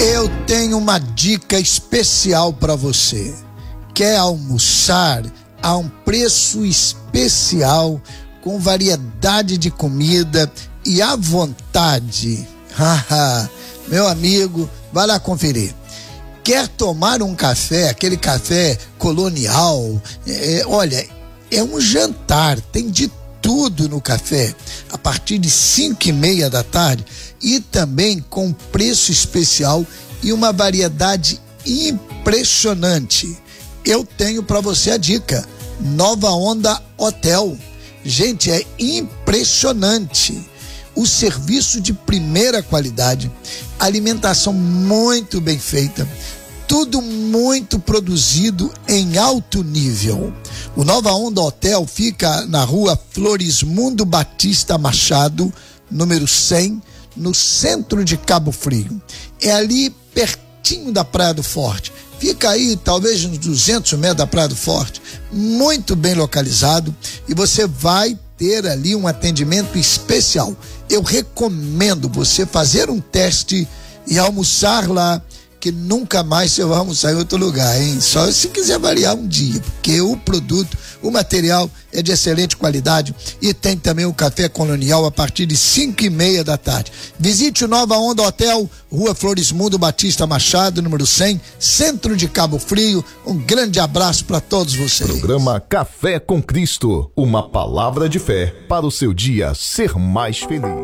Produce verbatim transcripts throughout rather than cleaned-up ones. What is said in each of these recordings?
Eu tenho uma dica especial para você. Quer almoçar a um preço especial, com variedade de comida e à vontade? Haha, meu amigo, vai lá conferir. Quer tomar um café, aquele café colonial? É, olha, é um jantar, tem de tudo no café, a partir de cinco e meia da tarde, e também com preço especial e uma variedade impressionante. Eu tenho para você a dica: Nova Onda Hotel. Gente, é impressionante. O serviço de primeira qualidade, alimentação muito bem feita, tudo muito produzido em alto nível. O Nova Onda Hotel fica na rua Florismundo Batista Machado, número cem, no centro de Cabo Frio. É ali pertinho da Praia do Forte. Fica aí talvez uns duzentos metros da Praia do Forte, muito bem localizado, e você vai ter ali um atendimento especial. Eu recomendo você fazer um teste e almoçar lá, que nunca mais você vai almoçar em outro lugar, hein? Só se quiser variar um dia, porque o produto, o material é de excelente qualidade, e tem também o café colonial a partir de cinco e meia da tarde. Visite o Nova Onda Hotel, Rua Florismundo Batista Machado, número cem, centro de Cabo Frio. Um grande abraço para todos vocês. Programa Café com Cristo, uma palavra de fé para o seu dia ser mais feliz.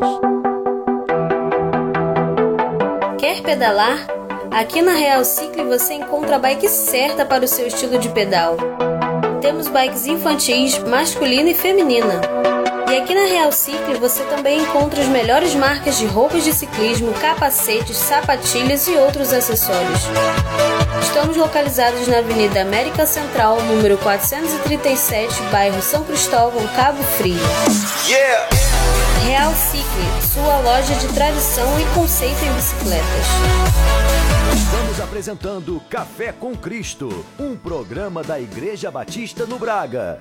Quer pedalar? Aqui na Real Cycle você encontra a bike certa para o seu estilo de pedal. Temos bikes infantis, masculina e feminina. E aqui na Real Cycle você também encontra as melhores marcas de roupas de ciclismo, capacetes, sapatilhas e outros acessórios. Estamos localizados na Avenida América Central, número quatrocentos e trinta e sete, bairro São Cristóvão, Cabo Frio. Yeah! Real Cycle, sua loja de tradição e conceito em bicicletas. Estamos apresentando Café com Cristo, um programa da Igreja Batista no Braga.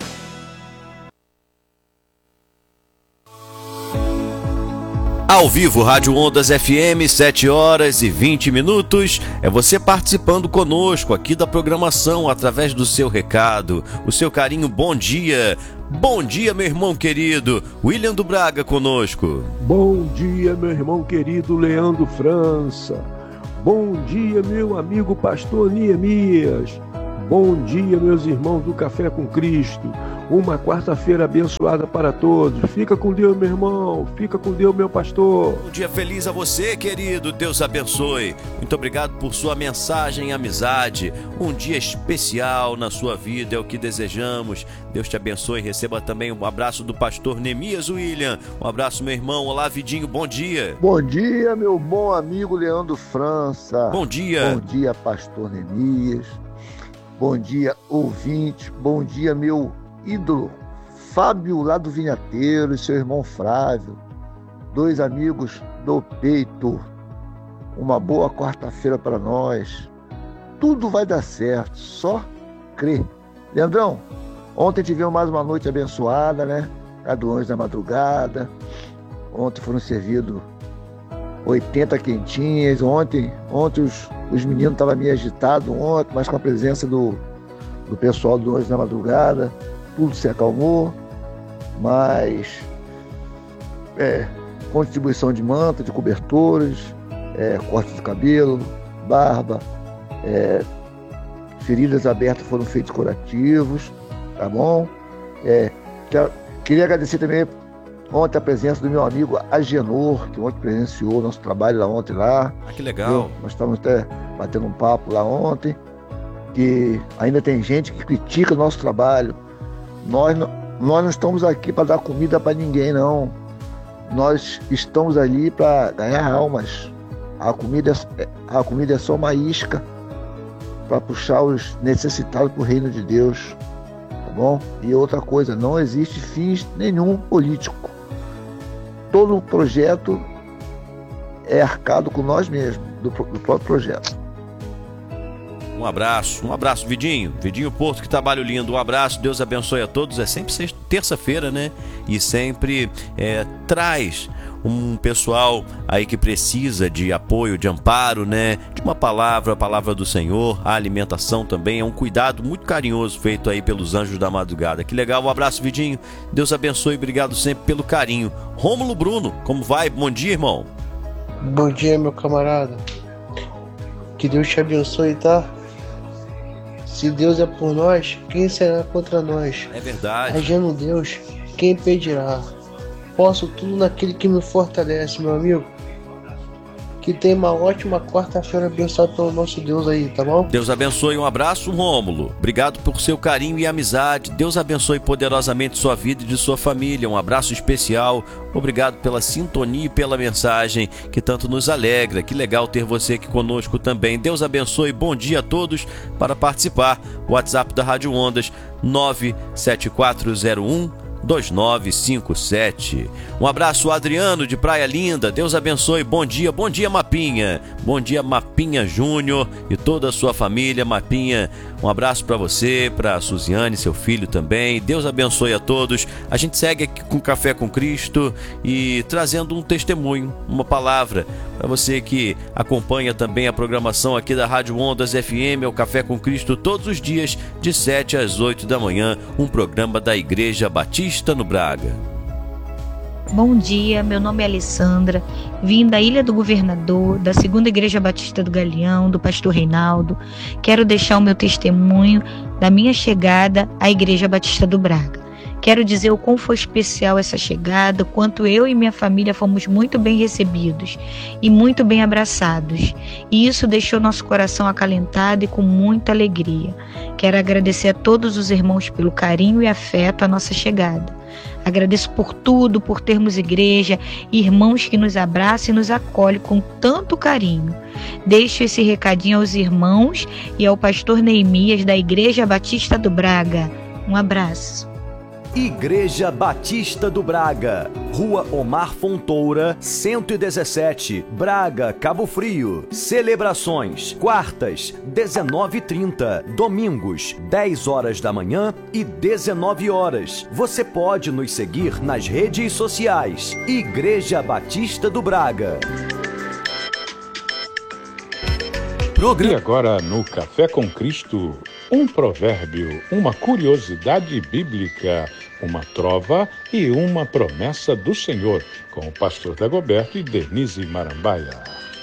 Ao vivo, Rádio Ondas F M, sete horas e vinte minutos. É você participando conosco aqui da programação através do seu recado, o seu carinho. Bom dia. Bom dia, meu irmão querido. William do Braga conosco. Bom dia, meu irmão querido Leandro França. Bom dia, meu amigo pastor Neemias. Bom dia, meus irmãos do Café com Cristo. Uma quarta-feira abençoada para todos. Fica com Deus, meu irmão. Fica com Deus, meu pastor. Bom dia feliz a você, querido. Deus abençoe. Muito obrigado por sua mensagem e amizade. Um dia especial na sua vida é o que desejamos. Deus te abençoe. Receba também um abraço do pastor Neemias William. Um abraço, meu irmão. Olá, Vidinho. Bom dia. Bom dia, meu bom amigo Leandro França. Bom dia. Bom dia, pastor Neemias. Bom dia, ouvinte. Bom dia, meu ídolo Fábio lá do Vinhateiro e seu irmão Flávio, dois amigos do peito. Uma boa quarta-feira para nós. Tudo vai dar certo, só crer. Leandrão, ontem tivemos mais uma noite abençoada, né? A do Anjo da Madrugada. Ontem foram servidos oitenta quentinhas. Ontem, ontem os, os meninos estavam meio agitados ontem, mas com a presença do, do pessoal do Anjo da Madrugada, tudo se acalmou. Mas é, com distribuição de manta, de cobertores, é, corte de cabelo, barba, é, feridas abertas foram feitos curativos, tá bom? É, quero, queria agradecer também ontem a presença do meu amigo Agenor, que ontem presenciou o nosso trabalho lá ontem lá. Ah, que legal. Eu, nós estávamos até batendo um papo lá ontem, que ainda tem gente que critica o nosso trabalho. Nós não, nós não estamos aqui para dar comida para ninguém, não. Nós estamos ali para ganhar almas. A comida, a comida é só uma isca para puxar os necessitados para o reino de Deus, tá bom? E outra coisa, não existe fins nenhum político. Todo o projeto é arcado com nós mesmos, do, do próprio projeto. Um abraço, um abraço, Vidinho. Vidinho Porto, que trabalho lindo. Um abraço, Deus abençoe a todos. É sempre sexta, terça-feira, né? E sempre é, traz um pessoal aí que precisa de apoio, de amparo, né? De uma palavra, a palavra do Senhor, a alimentação também, é um cuidado muito carinhoso feito aí pelos anjos da madrugada. Que legal, um abraço, Vidinho, Deus abençoe, obrigado sempre pelo carinho. Rômulo Bruno, como vai? Bom dia, irmão. Bom dia, meu camarada. Que Deus te abençoe, tá? Se Deus é por nós, quem será contra nós? É verdade. Agindo Deus, quem impedirá? Posso tudo naquele que me fortalece, meu amigo. Que tenha uma ótima quarta-feira abençoada pelo nosso Deus aí, tá bom? Deus abençoe, um abraço, Rômulo. Obrigado por seu carinho e amizade. Deus abençoe poderosamente sua vida e de sua família. Um abraço especial. Obrigado pela sintonia e pela mensagem que tanto nos alegra. Que legal ter você aqui conosco também. Deus abençoe, bom dia a todos. Para participar, WhatsApp da Rádio Ondas nove sete quatro zero um dois nove cinco sete. Um abraço, Adriano de Praia Linda. Deus abençoe. Bom dia, bom dia, Mapinha. Bom dia, Mapinha Júnior e toda a sua família. Mapinha, um abraço para você, para Suziane, seu filho também. Deus abençoe a todos. A gente segue aqui com Café com Cristo e trazendo um testemunho, uma palavra para você que acompanha também a programação aqui da Rádio Ondas F M, é o Café com Cristo, todos os dias de sete às oito da manhã, um programa da Igreja Batista no Braga. Bom dia, meu nome é Alessandra, vim da Ilha do Governador, da Segunda Igreja Batista do Galeão, do pastor Reinaldo. Quero deixar o meu testemunho da minha chegada à Igreja Batista do Braga. Quero dizer o quão foi especial essa chegada, quanto eu e minha família fomos muito bem recebidos e muito bem abraçados. E isso deixou nosso coração acalentado e com muita alegria. Quero agradecer a todos os irmãos pelo carinho e afeto à nossa chegada. Agradeço por tudo, por termos igreja, irmãos que nos abraçam e nos acolhem com tanto carinho. Deixo esse recadinho aos irmãos e ao pastor Neemias da Igreja Batista do Braga. Um abraço. Igreja Batista do Braga, Rua Omar Fontoura, cento e dezessete, Braga, Cabo Frio. Celebrações: quartas, dezenove e trinta, domingos, dez horas da manhã e dezenove horas. Você pode nos seguir nas redes sociais. Igreja Batista do Braga. E agora no Café com Cristo, um provérbio, uma curiosidade bíblica, uma trova e uma promessa do Senhor, com o pastor Dagoberto e Denise Marambaia.